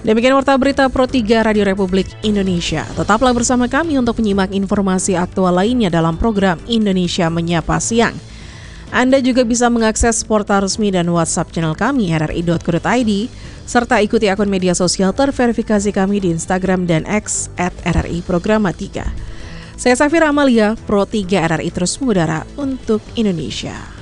Demikian warta berita Pro 3 Radio Republik Indonesia. Tetaplah bersama kami untuk menyimak informasi aktual lainnya dalam program Indonesia Menyapa Siang. Anda juga bisa mengakses portal resmi dan WhatsApp channel kami rri.co.id, serta ikuti akun media sosial terverifikasi kami di Instagram dan X @RRI Programa 3. Saya Safira Amalia, Pro 3 RRI terus mengudara untuk Indonesia.